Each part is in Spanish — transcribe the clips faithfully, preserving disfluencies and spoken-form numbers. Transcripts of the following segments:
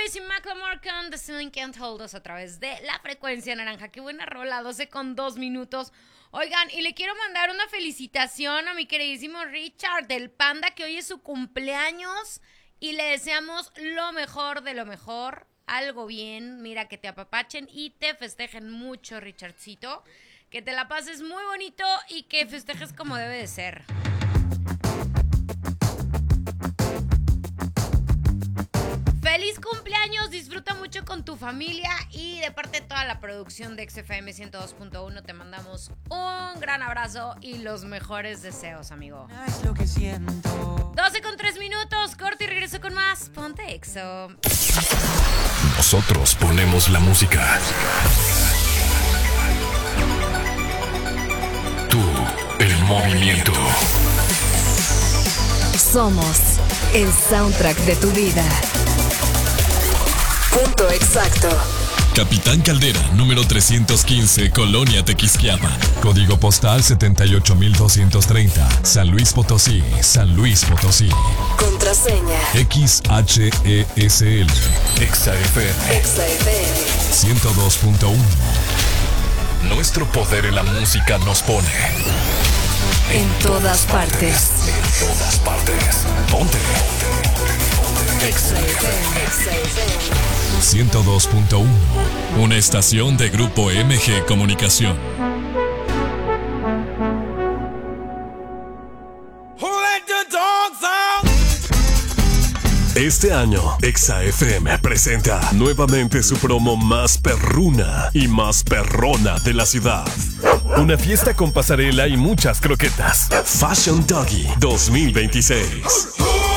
Tracy McLamore con The Ceiling Can't Hold Us a través de la frecuencia naranja. Qué buena rola, doce con dos minutos. Oigan, y le quiero mandar una felicitación a mi queridísimo Richard del Panda, que hoy es su cumpleaños y le deseamos lo mejor de lo mejor, algo bien, mira, que te apapachen y te festejen mucho, Richardcito, que te la pases muy bonito y que festejes como debe de ser. ¡Feliz cumpleaños! Disfruta mucho con tu familia y de parte de toda la producción de X F M ciento dos punto uno te mandamos un gran abrazo y los mejores deseos, amigo. Es lo que siento. doce con tres minutos, corte y regreso con más. Ponte Exo. Nosotros ponemos la música. Tú, el movimiento. Somos el soundtrack de tu vida. Punto exacto. Capitán Caldera, número trescientos quince, Colonia Tequisquiapan. Código postal setenta y ocho mil doscientos treinta, San Luis Potosí, San Luis Potosí. Contraseña X H E S L. Exa F M. Exa F M ciento dos punto uno. Nuestro poder en la música nos pone en todas partes. En todas partes. Ponte. Exa F M. Exa F M ciento dos punto uno. Una estación de Grupo M G Comunicación. Este año, Exa F M presenta nuevamente su promo más perruna y más perrona de la ciudad. Una fiesta con pasarela y muchas croquetas. Fashion Doggy dos mil veintiséis.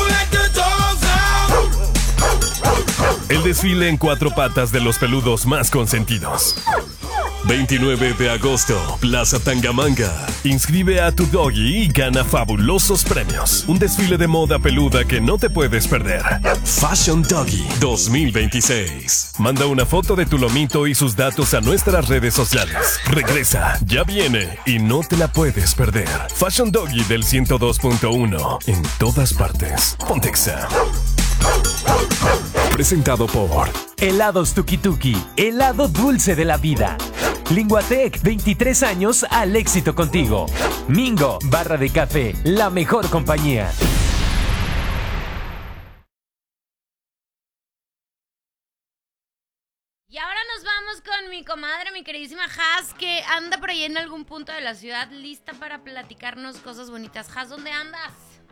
El desfile en cuatro patas de los peludos más consentidos. veintinueve de agosto, Plaza Tangamanga. Inscribe a tu doggy y gana fabulosos premios. Un desfile de moda peluda que no te puedes perder. Fashion Doggy dos mil veintiséis. Manda una foto de tu lomito y sus datos a nuestras redes sociales. Regresa, ya viene y no te la puedes perder. Fashion Doggy del ciento dos punto uno. En todas partes. Pontexa. Presentado por Helados Tuki Tuki, helado dulce de la vida. Linguatec, veintitrés años al éxito contigo. Mingo, barra de café, la mejor compañía. Y ahora nos vamos con mi comadre, mi queridísima Has, que anda por ahí en algún punto de la ciudad, lista para platicarnos cosas bonitas. Has, ¿dónde andas?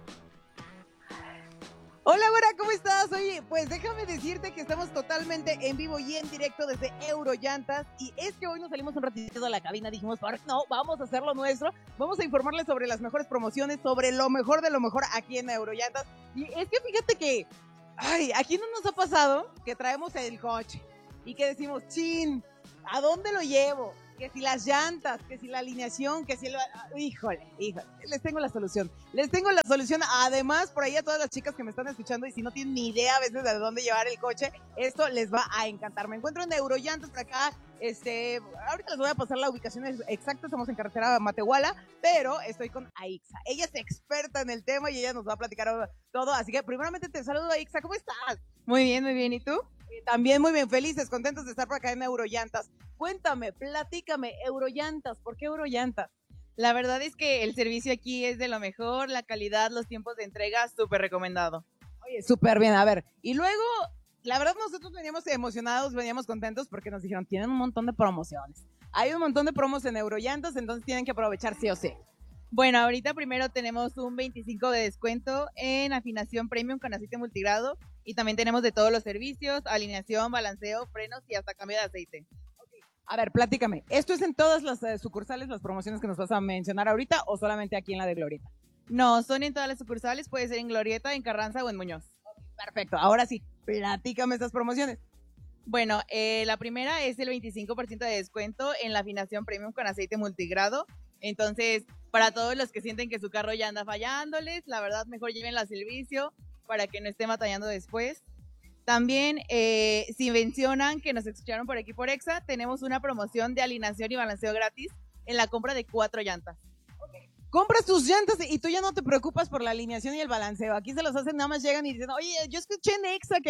Hola, güera, ¿cómo estás? Oye, pues déjame decirte que estamos totalmente en vivo y en directo desde Eurollantas, y es que hoy nos salimos un ratito de la cabina, dijimos, ¿por qué no? Vamos a hacer lo nuestro, vamos a informarles sobre las mejores promociones, sobre lo mejor de lo mejor aquí en Eurollantas, y es que fíjate que, ay, aquí no nos ha pasado que traemos el coche y que decimos, chin, ¿a dónde lo llevo? Que si las llantas, que si la alineación, que si el... Híjole, híjole, les tengo la solución. Les tengo la solución. Además, por ahí a todas las chicas que me están escuchando y si no tienen ni idea a veces de dónde llevar el coche, esto les va a encantar. Me encuentro en Eurollantas por acá. Este, ahorita les voy a pasar la ubicación exacta. Estamos en carretera Matehuala, pero estoy con Aixa. Ella es experta en el tema y ella nos va a platicar todo. Así que primeramente te saludo, Aixa. ¿Cómo estás? Muy bien, muy bien. ¿Y tú? También muy bien, felices, contentos de estar por acá en Eurollantas. Cuéntame, platícame, Eurollantas, ¿por qué Eurollantas? La verdad es que el servicio aquí es de lo mejor, la calidad, los tiempos de entrega, súper recomendado. Oye, súper bien, a ver, y luego, la verdad nosotros veníamos emocionados, veníamos contentos porque nos dijeron, tienen un montón de promociones. Hay un montón de promos en Eurollantas, entonces tienen que aprovechar sí o sí. Bueno, ahorita primero tenemos un veinticinco de descuento en afinación premium con aceite multigrado y también tenemos de todos los servicios, alineación, balanceo, frenos y hasta cambio de aceite. Okay. A ver, platícame, ¿esto es en todas las eh, sucursales, las promociones que nos vas a mencionar ahorita o solamente aquí en la de Glorieta? No, son en todas las sucursales, puede ser en Glorieta, en Carranza o en Muñoz. Okay, perfecto, ahora sí, platícame estas promociones. Bueno, eh, la primera es el veinticinco por ciento de descuento en la afinación premium con aceite multigrado. Entonces, para todos los que sienten que su carro ya anda fallándoles, la verdad mejor llévenla al servicio para que no esté batallando después. También, eh, si mencionan que nos escucharon por aquí por Exa, tenemos una promoción de alineación y balanceo gratis en la compra de cuatro llantas. Okay. Compras tus llantas y tú ya no te preocupas por la alineación y el balanceo. Aquí se los hacen, nada más llegan y dicen, oye, yo escuché en Exa que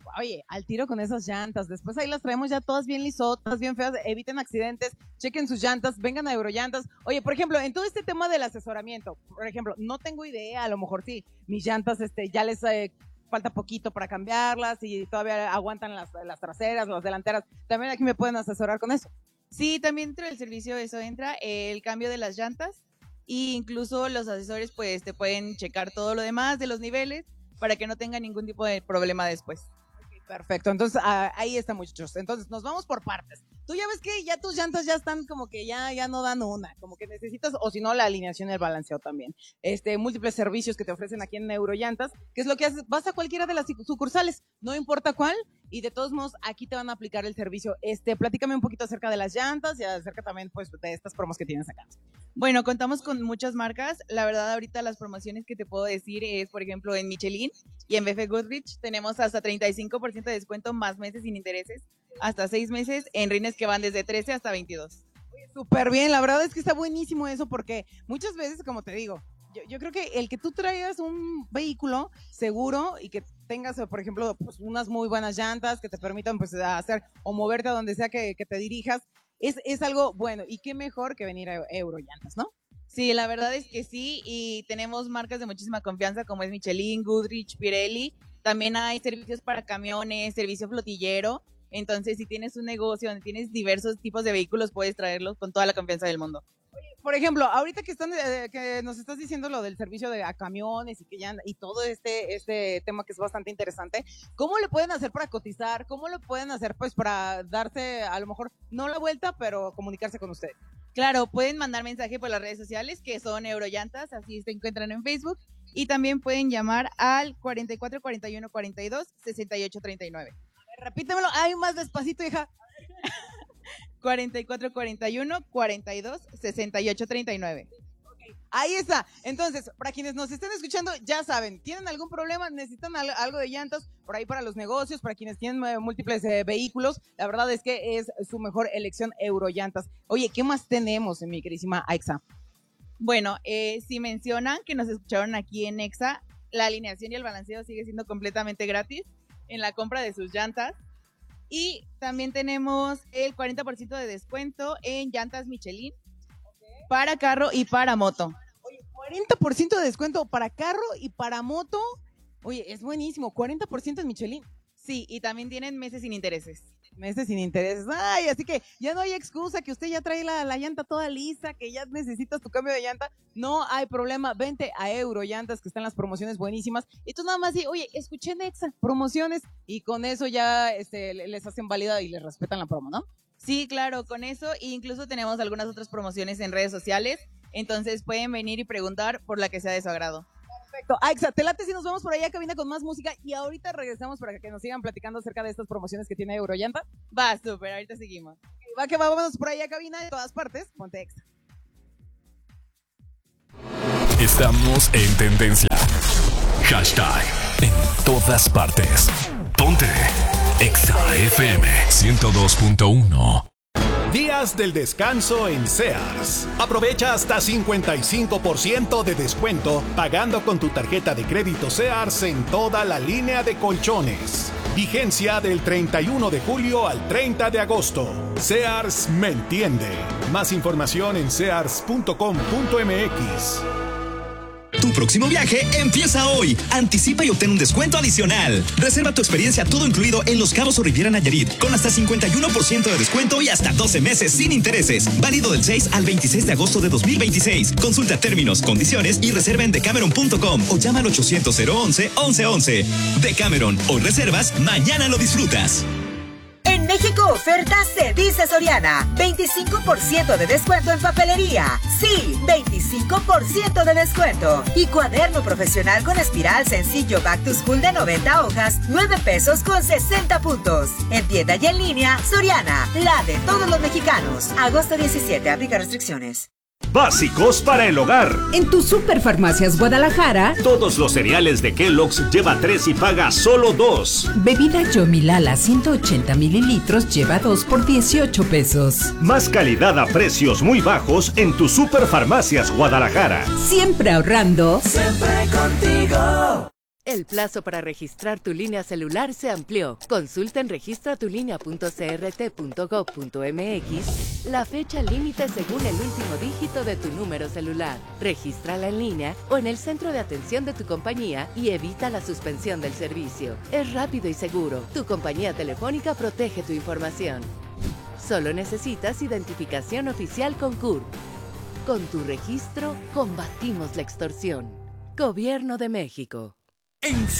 oye, al tiro con esas llantas. Después ahí las traemos ya todas bien lisotas, bien feas. Eviten accidentes, chequen sus llantas, vengan a Eurollantas. Oye, por ejemplo, en todo este tema del asesoramiento, por ejemplo, no tengo idea, a lo mejor sí, mis llantas este, ya les eh, falta poquito para cambiarlas y todavía aguantan las, las traseras, las delanteras. También aquí me pueden asesorar con eso. Sí, también dentro del servicio eso entra, el cambio de las llantas, e incluso los asesores pues te pueden checar todo lo demás de los niveles para que no tenga ningún tipo de problema después. Okay, perfecto, entonces ah, ahí está, muchachos. Entonces nos vamos por partes. Tú ya ves que ya tus llantas ya están como que ya, ya no dan una, como que necesitas, o si no, la alineación y el balanceo también. Este, múltiples servicios que te ofrecen aquí en Eurollantas, que es lo que haces, vas a cualquiera de las sucursales, no importa cuál, y de todos modos aquí te van a aplicar el servicio. Este, platícame un poquito acerca de las llantas y acerca también pues de estas promos que tienes acá. Bueno, contamos con muchas marcas. La verdad, ahorita las promociones que te puedo decir es, por ejemplo, en Michelin y en B F Goodrich tenemos hasta treinta y cinco por ciento de descuento más meses sin intereses, hasta seis meses en rines que van desde trece hasta veintidós. Súper bien, la verdad es que está buenísimo eso porque muchas veces, como te digo, yo, yo creo que el que tú traigas un vehículo seguro y que tengas, por ejemplo, pues unas muy buenas llantas que te permitan pues hacer o moverte a donde sea que, que te dirijas, es, es algo bueno. Y qué mejor que venir a Eurollantas, ¿no? Sí, la verdad es que sí, y tenemos marcas de muchísima confianza como es Michelin, Goodrich, Pirelli. También hay servicios para camiones, servicio flotillero. Entonces, si tienes un negocio donde tienes diversos tipos de vehículos, puedes traerlos con toda la confianza del mundo. Por ejemplo, ahorita que están eh, que nos estás diciendo lo del servicio de a camiones y que ya y todo este este tema que es bastante interesante, ¿cómo le pueden hacer para cotizar? ¿Cómo le pueden hacer pues para darse a lo mejor no la vuelta, pero comunicarse con usted? Claro, pueden mandar mensaje por las redes sociales que son Eurollantas, así se encuentran en Facebook, y también pueden llamar al cuarenta y cuatro, cuarenta y uno, cuarenta y dos, sesenta y ocho, treinta y nueve. A ver, repítemelo, ay, más despacito, hija. cuarenta y cuatro, cuarenta y uno, cuarenta y dos, sesenta y ocho, treinta y nueve. Okay, ahí está. Entonces, para quienes nos estén escuchando, ya saben, ¿tienen algún problema? ¿Necesitan al- algo de llantas? Por ahí para los negocios, para quienes tienen eh, múltiples eh, vehículos, la verdad es que es su mejor elección Eurollantas. Oye, ¿qué más tenemos, mi queridísima Aixa? Bueno, eh, si mencionan que nos escucharon aquí en Exa, la alineación y el balanceo sigue siendo completamente gratis en la compra de sus llantas. Y también tenemos el cuarenta por ciento de descuento en llantas Michelin, okay, para carro y para moto. Oye, cuarenta por ciento de descuento para carro y para moto. Oye, es buenísimo, cuarenta por ciento en Michelin. Sí, y también tienen meses sin intereses. Meses sin intereses. Ay, así que ya no hay excusa que usted ya trae la, la llanta toda lista, que ya necesitas tu cambio de llanta. No hay problema. Vente a Eurollantas, que están las promociones buenísimas. Y tú nada más di, oye, escuché Nexa, promociones, y con eso ya este, les hacen válida y les respetan la promo, ¿no? Sí, claro, con eso. E incluso tenemos algunas otras promociones en redes sociales. Entonces pueden venir y preguntar por la que sea de su agrado. Perfecto. Aixa, te late si nos vamos por allá a cabina con más música y ahorita regresamos para que nos sigan platicando acerca de estas promociones que tiene Eurollanta. Va, súper, ahorita seguimos. Va que va, vámonos por allá a cabina de todas partes. Ponte Exa. Estamos en tendencia. Hashtag en todas partes. Ponte Exa F M ciento dos punto uno. Días del descanso en Sears. Aprovecha hasta cincuenta y cinco por ciento de descuento pagando con tu tarjeta de crédito Sears en toda la línea de colchones. Vigencia del treinta y uno de julio al treinta de agosto. Sears me entiende. Más información en sears punto com punto m x. Tu próximo viaje empieza hoy. Anticipa y obtén un descuento adicional. Reserva tu experiencia todo incluido en Los Cabos o Riviera Nayarit con hasta cincuenta y uno por ciento de descuento y hasta doce meses sin intereses. Válido del seis al veintiséis de agosto de dos mil veintiséis. Consulta términos, condiciones y reserva en decameron punto com o llama al ochocientos, cero once, once once. Decameron, hoy reservas, mañana lo disfrutas. En México oferta se dice Soriana. veinticinco por ciento de descuento en papelería. Sí, veinticinco por ciento de descuento. Y cuaderno profesional con espiral sencillo Back to School de noventa hojas, nueve pesos con sesenta puntos. En tienda y en línea, Soriana, la de todos los mexicanos. Agosto diecisiete, aplica restricciones. Básicos para el hogar. En tu Superfarmacias Guadalajara, todos los cereales de Kellogg's lleva tres y paga solo dos. Bebida Yomilala ciento ochenta mililitros lleva dos por dieciocho pesos. Más calidad a precios muy bajos en tu Superfarmacias Guadalajara. Siempre ahorrando. Siempre contigo. El plazo para registrar tu línea celular se amplió. Consulta en registratulínea punto c r t punto gov punto m x la fecha límite según el último dígito de tu número celular. Regístrala en línea o en el centro de atención de tu compañía y evita la suspensión del servicio. Es rápido y seguro. Tu compañía telefónica protege tu información. Solo necesitas identificación oficial con C U R P. Con tu registro, combatimos la extorsión. Gobierno de México.